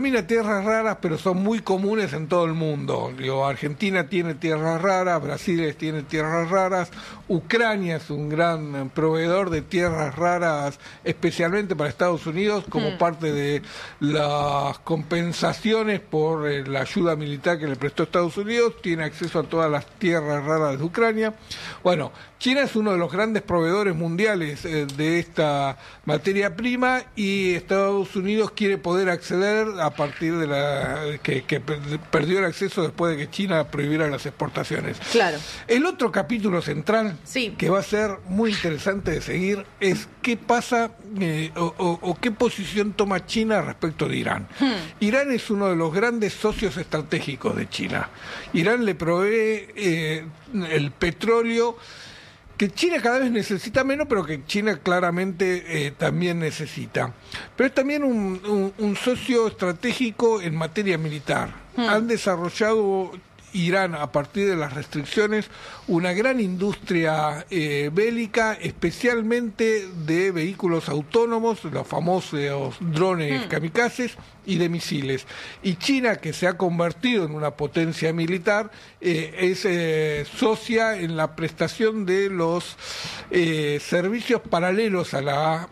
denomina tierras raras, pero son muy comunes en todo el mundo. Digo, Argentina tiene tierras raras, Brasil tiene tierras raras, Ucrania es un gran proveedor de tierras raras, especialmente para Estados Unidos, como parte de las compensaciones por la ayuda militar que le prestó Estados Unidos. Tiene acceso a todas las tierras raras de Ucrania. Bueno, China es uno de los grandes proveedores mundiales de esta materia prima, y Estados Unidos quiere poder acceder a partir de que perdió el acceso después de que China prohibiera las exportaciones. Claro. El otro capítulo central, que va a ser muy interesante de seguir, es qué pasa o qué posición toma China respecto de Irán. Irán es uno de los grandes socios estratégicos de China. Irán le provee el petróleo que China cada vez necesita menos, pero que China claramente también necesita. Pero es también un socio estratégico en materia militar. Han desarrollado Irán, a partir de las restricciones, una gran industria bélica, especialmente de vehículos autónomos, los famosos drones kamikazes, y de misiles. Y China, que se ha convertido en una potencia militar, es socia en la prestación de los servicios paralelos a la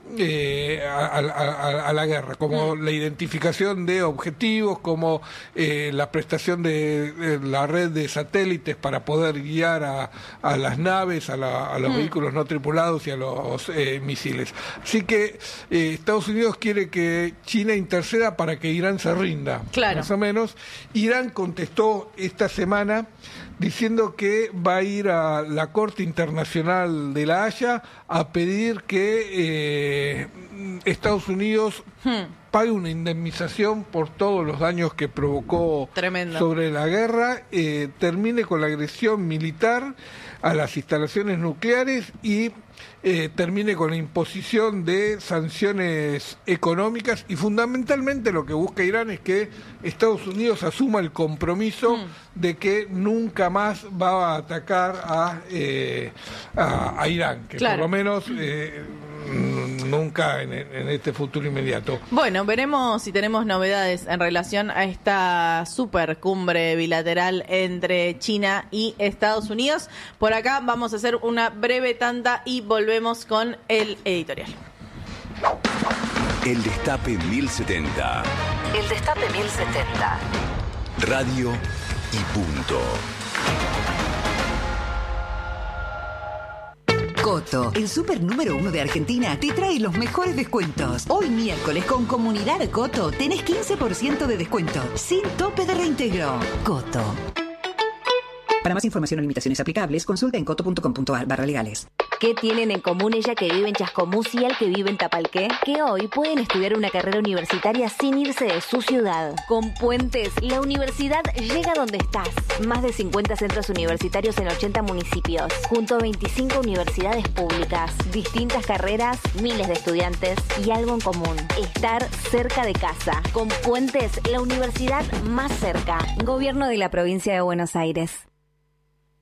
guerra, como la identificación de objetivos, como la prestación de la red de satélites para poder guiar a las naves, a los vehículos no tripulados y a los misiles. Así que Estados Unidos quiere que China interceda para que Irán se rinda, más o menos. Irán contestó esta semana diciendo que va a ir a la Corte Internacional de La Haya a pedir que Estados Unidos pague una indemnización por todos los daños que provocó sobre la guerra, termine con la agresión militar a las instalaciones nucleares y termine con la imposición de sanciones económicas, y fundamentalmente lo que busca Irán es que Estados Unidos asuma el compromiso de que nunca más va a atacar a Irán, que por lo menos nunca en este futuro inmediato. Bueno, veremos si tenemos novedades en relación a esta super cumbre bilateral entre China y Estados Unidos. Por acá vamos a hacer una breve tanda y volvemos con el editorial. El Destape 1070. El Destape 1070. Radio y punto. Coto, el super número 1 de Argentina, te trae los mejores descuentos. Hoy miércoles con Comunidad Coto tenés 15% de descuento, sin tope de reintegro. Coto. Para más información o limitaciones aplicables, consulta en coto.com.ar/legales. ¿Qué tienen en común ella que vive en Chascomús y el que vive en Tapalqué? Que hoy pueden estudiar una carrera universitaria sin irse de su ciudad. Con Puentes, la universidad llega donde estás. Más de 50 centros universitarios en 80 municipios, junto a 25 universidades públicas, distintas carreras, miles de estudiantes y algo en común: estar cerca de casa. Con Puentes, la universidad más cerca. Gobierno de la Provincia de Buenos Aires.